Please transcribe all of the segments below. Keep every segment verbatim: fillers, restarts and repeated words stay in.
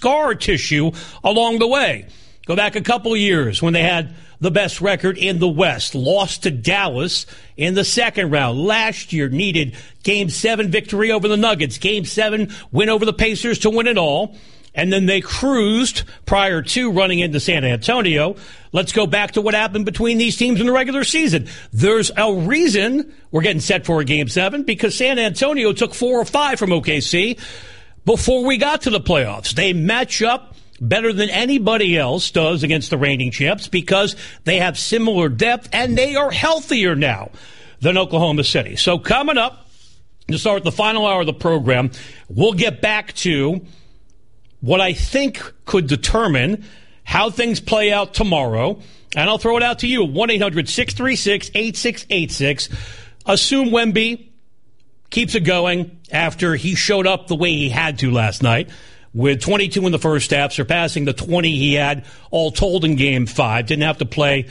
scar tissue along the way. Go back a couple years when they had the best record in the West, lost to Dallas in the second round. Last year needed Game seven victory over the Nuggets, Game seven win over the Pacers to win it all. And then they cruised prior to running into San Antonio. Let's go back to what happened between these teams in the regular season. There's a reason we're getting set for a Game seven, because San Antonio took four or five from O K C before we got to the playoffs. They match up better than anybody else does against the reigning champs because they have similar depth and they are healthier now than Oklahoma City. So coming up to start the final hour of the program, we'll get back to what I think could determine how things play out tomorrow. And I'll throw it out to you. one eight hundred six three six eight six eight six. Assume Wemby keeps it going after he showed up the way he had to last night with twenty-two in the first half, surpassing the twenty he had all told in Game five. Didn't have to play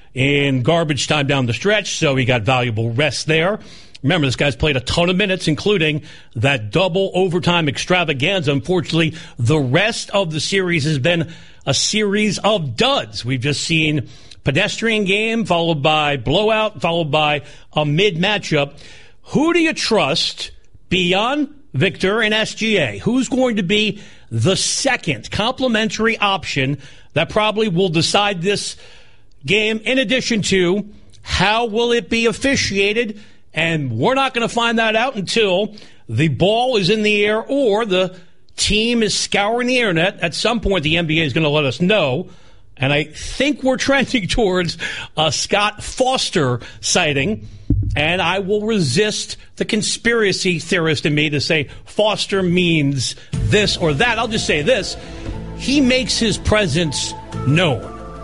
in garbage time down the stretch, so he got valuable rest there. Remember, this guy's played a ton of minutes, including that double overtime extravaganza. Unfortunately, the rest of the series has been a series of duds. We've just seen pedestrian game, followed by blowout, followed by a mid-matchup. Who do you trust beyond Victor and S G A? Who's going to be the second complementary option that probably will decide this game, in addition to how will it be officiated? And we're not going to find that out until the ball is in the air or the team is scouring the internet. At some point, the N B A is going to let us know. And I think we're trending towards a Scott Foster sighting. And I will resist the conspiracy theorist in me to say Foster means this or that. I'll just say this. He makes his presence known.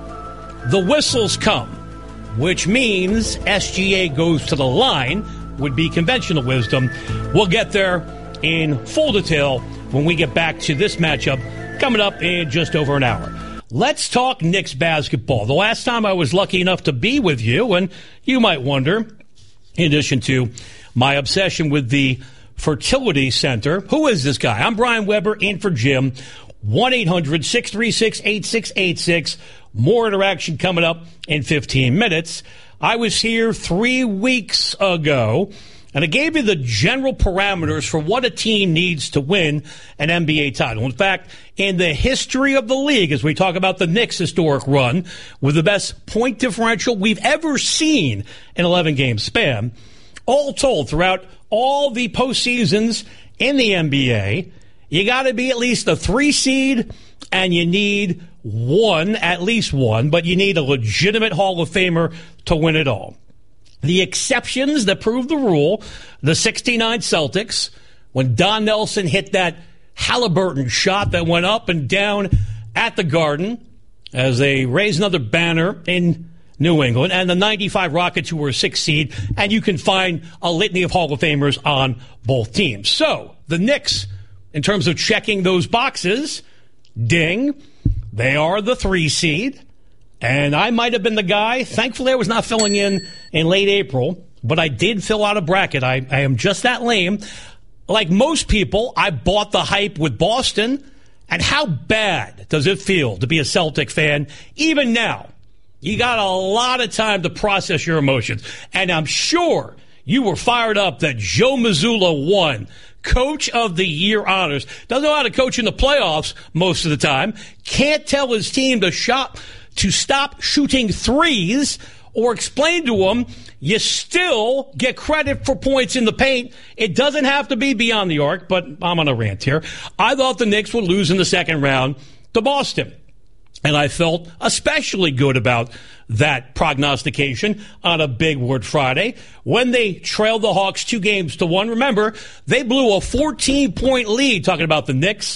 The whistles come, which means S G A goes to the line, would be conventional wisdom. We'll get there in full detail when we get back to this matchup coming up in just over an hour. Let's talk Knicks basketball. The last time I was lucky enough to be with you, and you might wonder, in addition to my obsession with the Fertility Center, who is this guy? I'm Brian Weber, in for Jim. one eight hundred six three six eight six eight six. More interaction coming up in fifteen minutes. I was here three weeks ago, and I gave you the general parameters for what a team needs to win an N B A title. In fact, in the history of the league, as we talk about the Knicks' historic run, with the best point differential we've ever seen in eleven-game span, all told, throughout all the postseasons in the N B A, you got to be at least a three seed, and you need one, at least one, but you need a legitimate Hall of Famer to win it all. The exceptions that prove the rule, the sixty-nine Celtics, when Don Nelson hit that Halliburton shot that went up and down at the Garden as they raised another banner in New England, and the ninety-five Rockets, who were a six seed, and you can find a litany of Hall of Famers on both teams. So the Knicks, in terms of checking those boxes, ding, they are the three seed. And I might have been the guy. Thankfully, I was not filling in in late April, but I did fill out a bracket. I, I am just that lame. Like most people, I bought the hype with Boston. And how bad does it feel to be a Celtic fan? Even now, you got a lot of time to process your emotions. And I'm sure you were fired up that Joe Mazzulla won Coach of the Year honors. Doesn't know how to coach in the playoffs most of the time. Can't tell his team to shop, to stop shooting threes, or explain to them you still get credit for points in the paint. It doesn't have to be beyond the arc, but I'm on a rant here. I thought the Knicks would lose in the second round to Boston. And I felt especially good about that prognostication on a Big Word Friday when they trailed the Hawks two games to one. Remember, they blew a fourteen-point lead, talking about the Knicks,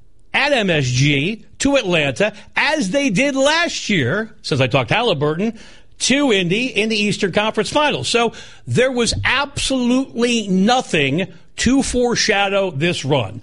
at M S G to Atlanta, as they did last year, since I talked Halliburton, to Indy in the Eastern Conference Finals. So there was absolutely nothing to foreshadow this run.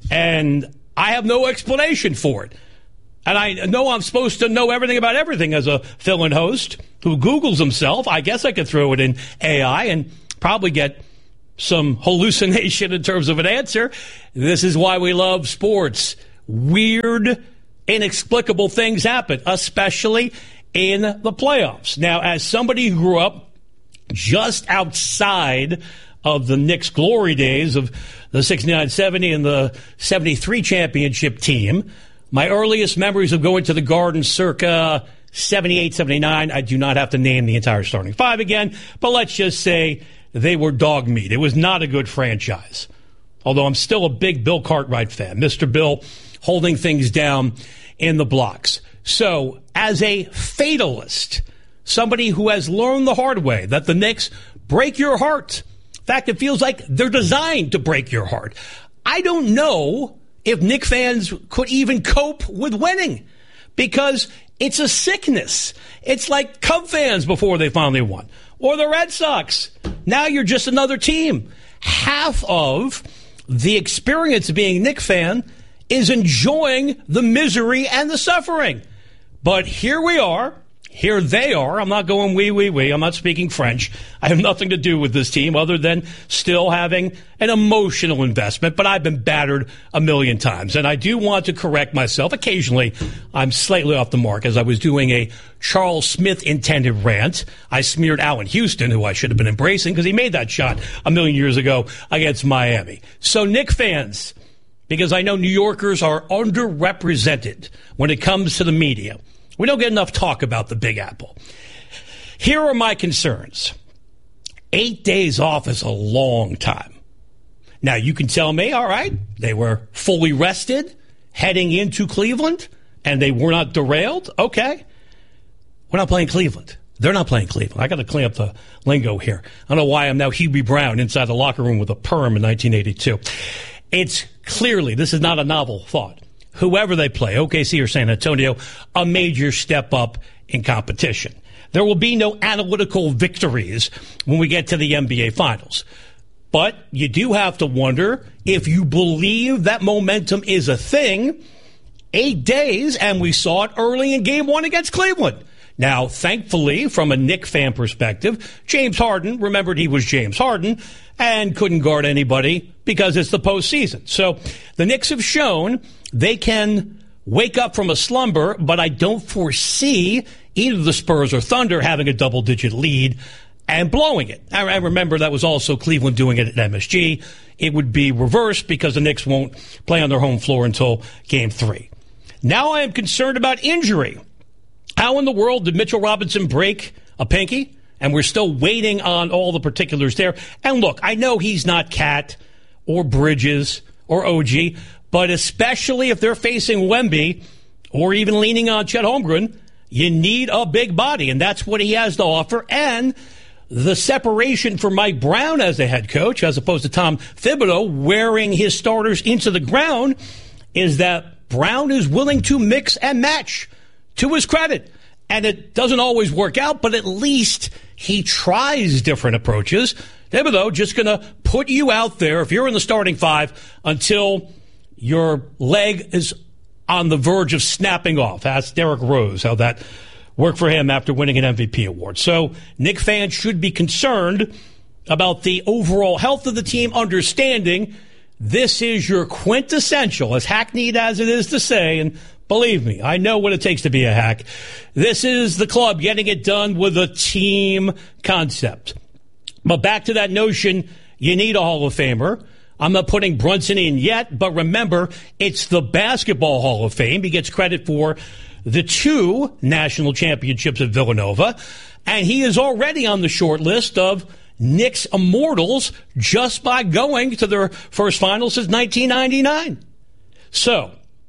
And I have no explanation for it. And I know I'm supposed to know everything about everything as a fill-in host who Googles himself. I guess I could throw it in A I and probably get some hallucination in terms of an answer. This is why we love sports. weird, inexplicable things happen, especially in the playoffs. Now, as somebody who grew up just outside of the Knicks' glory days of the sixty-nine seventy and the seventy-three championship team, my earliest memories of going to the Garden circa seventy-eight, seventy-nine, I do not have to name the entire starting five again, but let's just say they were dog meat. It was not a good franchise. Although I'm still a big Bill Cartwright fan. Mister Bill holding things down in the blocks. So, as a fatalist, somebody who has learned the hard way that the Knicks break your heart. In fact, it feels like they're designed to break your heart. I don't know if Knicks fans could even cope with winning because it's a sickness. It's like Cub fans before they finally won, or the Red Sox. Now you're just another team. Half of the experience of being a Knicks fan is enjoying the misery and the suffering. But here we are. Here they are. I'm not going wee, wee, wee. I'm not speaking French. I have nothing to do with this team other than still having an emotional investment. But I've been battered a million times. And I do want to correct myself. Occasionally, I'm slightly off the mark. As I was doing a Charles Smith-intended rant, I smeared Allen Houston, who I should have been embracing, because he made that shot a million years ago against Miami. So, Knicks fans, because I know New Yorkers are underrepresented when it comes to the media. We don't get enough talk about the Big Apple. Here are my concerns. Eight days off is a long time. Now, you can tell me, all right, they were fully rested heading into Cleveland, and they were not derailed. Okay. We're not playing Cleveland. They're not playing Cleveland. I got to clean up the lingo here. I don't know why I'm now Hubie Brown inside the locker room with a perm in nineteen eighty-two. It's clearly, this is not a novel thought. Whoever they play, O K C or San Antonio, a major step up in competition. There will be no analytical victories when we get to the N B A Finals. But you do have to wonder if you believe that momentum is a thing. Eight days, and we saw it early in game one against Cleveland. Now, thankfully, from a Knicks fan perspective, James Harden remembered he was James Harden and couldn't guard anybody because it's the postseason. So the Knicks have shown they can wake up from a slumber, but I don't foresee either the Spurs or Thunder having a double-digit lead and blowing it. I remember that was also Cleveland doing it at M S G. It would be reversed because the Knicks won't play on their home floor until game three. Now I am concerned about injury. How in the world did Mitchell Robinson break a pinky? And we're still waiting on all the particulars there. And look, I know he's not Cat or Bridges or O G, but especially if they're facing Wemby or even leaning on Chet Holmgren, you need a big body, and that's what he has to offer. And the separation for Mike Brown as a head coach, as opposed to Tom Thibodeau wearing his starters into the ground, is that Brown is willing to mix and match, to his credit. And it doesn't always work out, but at least he tries different approaches. Thibodeau just going to put you out there, if you're in the starting five, until your leg is on the verge of snapping off. Ask Derrick Rose how that worked for him after winning an M V P award. So Knicks fans should be concerned about the overall health of the team, understanding this is your quintessential, as hackneyed as it is to say, and believe me, I know what it takes to be a hack. This is the club getting it done with a team concept. But back to that notion, you need a Hall of Famer. I'm not putting Brunson in yet, but remember, it's the Basketball Hall of Fame. He gets credit for the two national championships at Villanova, and he is already on the short list of Knicks immortals just by going to their first final since nineteen ninety-nine. So,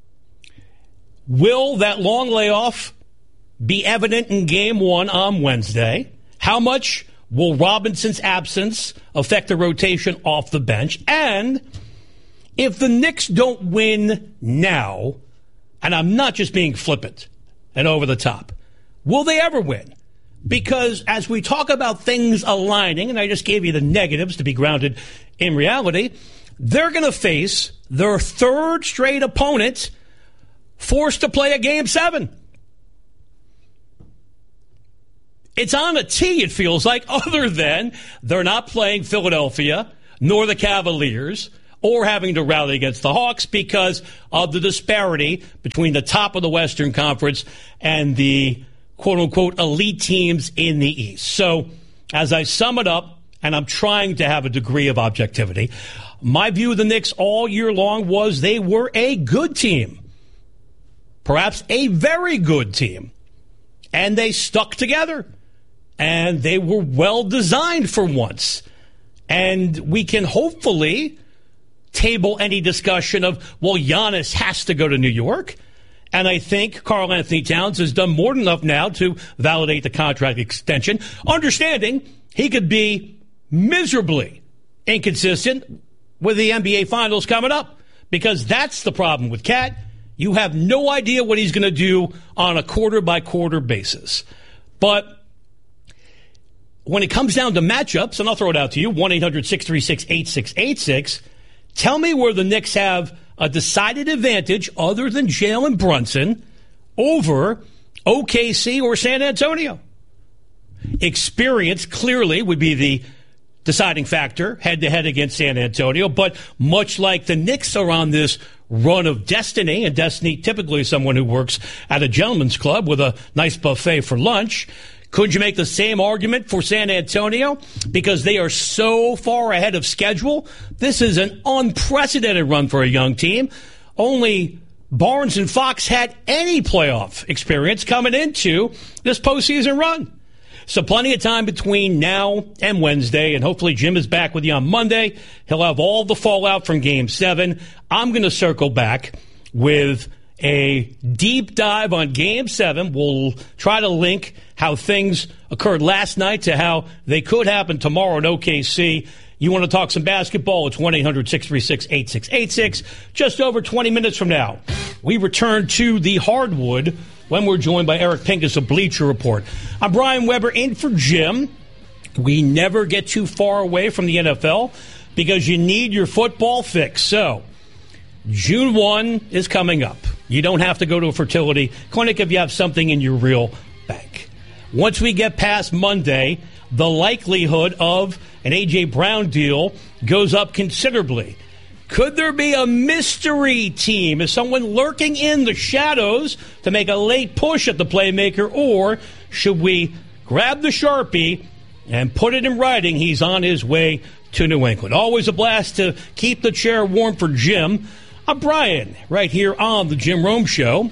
will that long layoff be evident in game one on Wednesday? How much will Robinson's absence affect the rotation off the bench? And if the Knicks don't win now, and I'm not just being flippant and over the top, will they ever win? Because as we talk about things aligning, and I just gave you the negatives to be grounded in reality, they're going to face their third straight opponent forced to play a game seven. It's on a tee, it feels like, other than they're not playing Philadelphia, nor the Cavaliers, or having to rally against the Hawks because of the disparity between the top of the Western Conference and the quote-unquote elite teams in the East. So as I sum it up, and I'm trying to have a degree of objectivity, my view of the Knicks all year long was they were a good team, perhaps a very good team, and they stuck together, and they were well designed for once. And we can hopefully table any discussion of, well, Giannis has to go to New York. And I think Karl Anthony Towns has done more than enough now to validate the contract extension, understanding he could be miserably inconsistent with the N B A Finals coming up, because that's the problem with Cat. You have no idea what he's going to do on a quarter-by-quarter basis. But when it comes down to matchups, and I'll throw it out to you, one eight hundred six three six eight six eight six, tell me where the Knicks have a decided advantage other than Jalen Brunson over O K C or San Antonio. Experience clearly would be the deciding factor head-to-head against San Antonio, but much like the Knicks are on this run of destiny, and destiny typically is someone who works at a gentleman's club with a nice buffet for lunch, could you make the same argument for San Antonio? Because they are so far ahead of schedule. This is an unprecedented run for a young team. Only Barnes and Fox had any playoff experience coming into this postseason run. So plenty of time between now and Wednesday, and hopefully Jim is back with you on Monday. He'll have all the fallout from Game seven. I'm going to circle back with a deep dive on Game seven. We'll try to link how things occurred last night to how they could happen tomorrow in O K C. You want to talk some basketball? It's one eight hundred six three six eight six eight six. Just over twenty minutes from now, we return to the hardwood when we're joined by Eric Pincus of Bleacher Report. I'm Brian Weber in for Jim. We never get too far away from the N F L because you need your football fix. So June first is coming up. You don't have to go to a fertility clinic if you have something in your real bank. Once we get past Monday, the likelihood of an A J. Brown deal goes up considerably. Could there be a mystery team? Is someone lurking in the shadows to make a late push at the playmaker? Or should we grab the Sharpie and put it in writing? He's on his way to New England. Always a blast to keep the chair warm for Jim. I'm Brian, right here on the Jim Rome Show.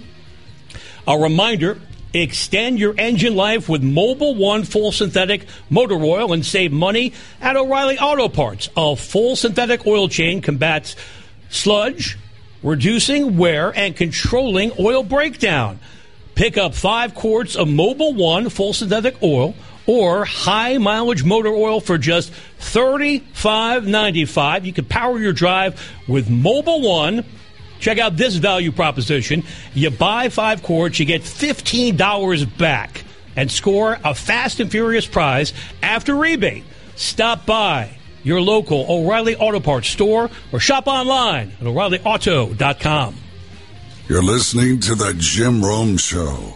A reminder, extend your engine life with Mobil one full synthetic motor oil and save money at O'Reilly Auto Parts. A full synthetic oil chain combats sludge, reducing wear, and controlling oil breakdown. Pick up five quarts of Mobil one full synthetic oil or high mileage motor oil for just thirty-five ninety-five. You can power your drive with Mobil one. Check out this value proposition. You buy five quarts, you get fifteen dollars back and score a fast and furious prize after rebate. Stop by your local O'Reilly Auto Parts store or shop online at O'Reilly Auto dot com. You're listening to the Jim Rome Show.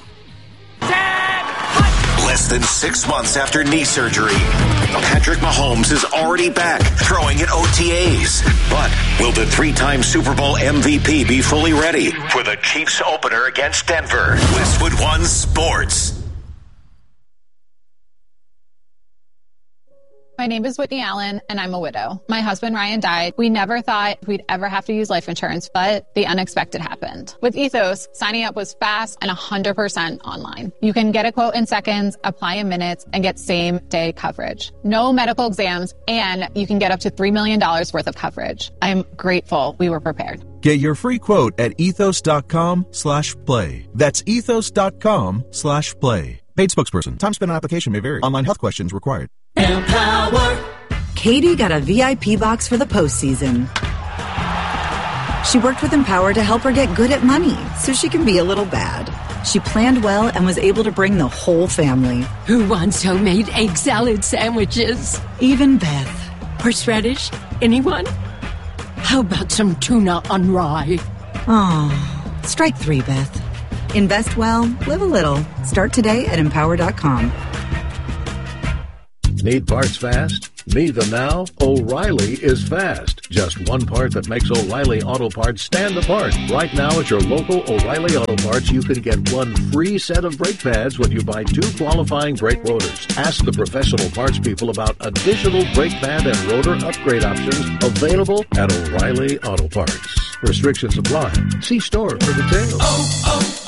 Less than six months after knee surgery, Patrick Mahomes is already back throwing at O T As. But will the three-time Super Bowl M V P be fully ready for the Chiefs opener against Denver? Westwood One Sports. My name is Whitney Allen, and I'm a widow. My husband, Ryan, died. We never thought we'd ever have to use life insurance, but the unexpected happened. With Ethos, signing up was fast and one hundred percent online. You can get a quote in seconds, apply in minutes, and get same-day coverage. No medical exams, and you can get up to three million dollars worth of coverage. I'm grateful we were prepared. Get your free quote at ethos.com slash play. That's ethos.com slash play. Paid spokesperson. Time spent on application may vary. Online health questions required. Empower. Katie got a V I P box for the postseason. She worked with Empower to help her get good at money so she can be a little bad. She planned well and was able to bring the whole family. Who wants homemade egg salad sandwiches? Even Beth. Horseradish? Anyone? How about some tuna on rye? Oh, strike three, Beth. Invest well, live a little. Start today at empower dot com. Need parts fast? Need them now? O'Reilly is fast. Just one part that makes O'Reilly Auto Parts stand apart. Right now at your local O'Reilly Auto Parts, you can get one free set of brake pads when you buy two qualifying brake rotors. Ask the professional parts people about additional brake pad and rotor upgrade options available at O'Reilly Auto Parts. Restrictions apply. See store for details. Oh,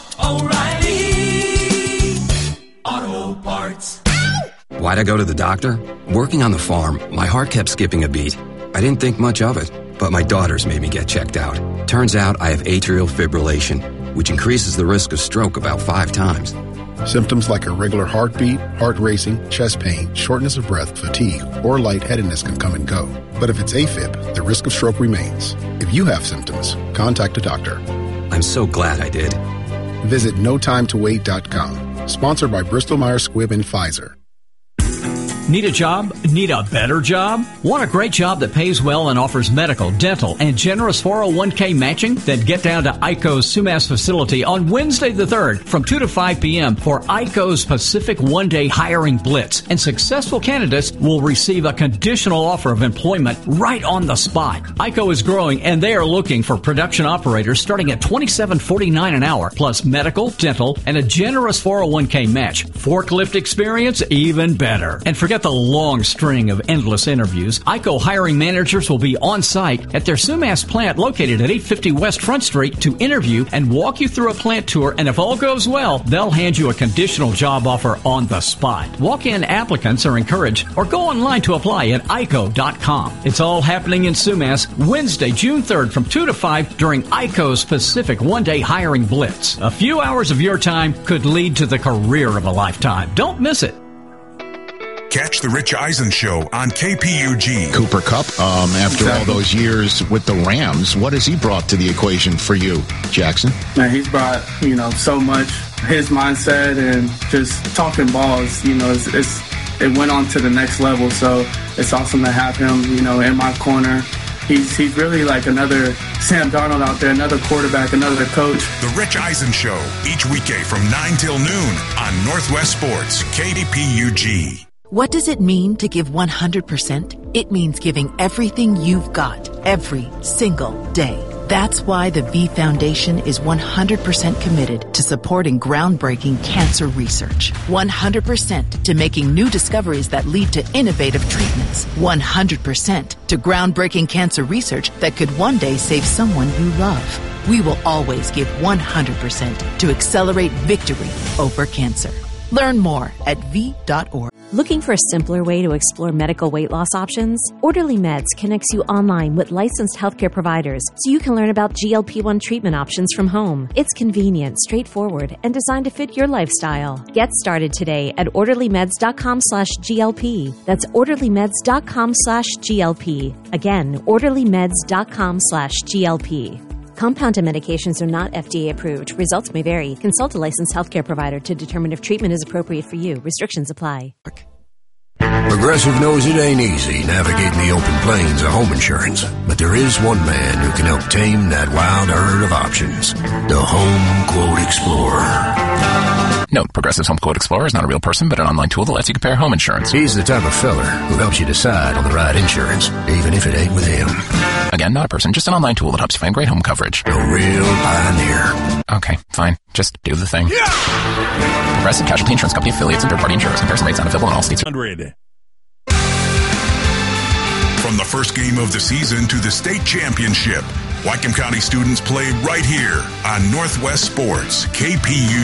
oh, oh, O'Reilly Auto Parts. Why'd I go to the doctor? Working on the farm, my heart kept skipping a beat. I didn't think much of it, but my daughters made me get checked out. Turns out I have atrial fibrillation, which increases the risk of stroke about five times. Symptoms like irregular heartbeat, heart racing, chest pain, shortness of breath, fatigue, or lightheadedness can come and go. But if it's AFib, the risk of stroke remains. If you have symptoms, contact a doctor. I'm so glad I did. Visit no time to wait dot com. Sponsored by Bristol Myers Squibb and Pfizer. Need a job? Need a better job? Want a great job that pays well and offers medical, dental, and generous four oh one k matching? Then get down to I C O's Sumas facility on Wednesday the third from two to five p.m. for I C O's Pacific One-Day Hiring Blitz. And successful candidates will receive a conditional offer of employment right on the spot. I C O is growing, and they are looking for production operators starting at twenty-seven forty-nine an hour, plus medical, dental, and a generous four oh one k match. Forklift experience? Even better. And forget the long string of endless interviews. I C O hiring managers will be on site at their Sumas plant located at eight fifty West Front Street to interview and walk you through a plant tour, and if all goes well, they'll hand you a conditional job offer on the spot. Walk-in applicants are encouraged, or go online to apply at I C O dot com. It's all happening in Sumas Wednesday, June third from two to five during I C O's Pacific One-Day Hiring Blitz. A few hours of your time could lead to the career of a lifetime. Don't miss it. Catch the Rich Eisen Show on K P U G. Cooper Kupp, um, after exactly. all those years with the Rams, what has he brought to the equation for you, Jackson? Man, he's brought, you know, so much. His mindset and just talking balls, you know, it's, it's it went on to the next level. So it's awesome to have him, you know, in my corner. He's he's really like another Sam Darnold out there, another quarterback, another coach. The Rich Eisen Show, each weekday from nine till noon on Northwest Sports, K P U G. What does it mean to give one hundred percent? It means giving everything you've got, every single day. That's why the V Foundation is one hundred percent committed to supporting groundbreaking cancer research. one hundred percent to making new discoveries that lead to innovative treatments. one hundred percent to groundbreaking cancer research that could one day save someone you love. We will always give one hundred percent to accelerate victory over cancer. Learn more at V dot org. Looking for a simpler way to explore medical weight loss options? Orderly Meds connects you online with licensed healthcare providers so you can learn about G L P one treatment options from home. It's convenient, straightforward, and designed to fit your lifestyle. Get started today at orderlymeds.com slash GLP. That's orderlymeds.com slash GLP. Again, orderlymeds.com slash GLP. Compounded medications are not F D A approved. Results may vary. Consult a licensed healthcare provider to determine if treatment is appropriate for you. Restrictions apply. Progressive knows it ain't easy navigating the open plains of home insurance, but there is one man who can help tame that wild herd of options. The Home Quote Explorer. Note, Progressive's Home Quote Explorer is not a real person, but an online tool that lets you compare home insurance. He's the type of feller who helps you decide on the right insurance, even if it ain't with him. Again, not a person, just an online tool that helps you find great home coverage. A real pioneer. Okay, fine. Just do the thing. Yeah! Progressive Casualty Insurance Company affiliates and third-party insurers. Comparison rates not available in all states. From the first game of the season to the state championship, Whatcom County students play right here on Northwest Sports, K P U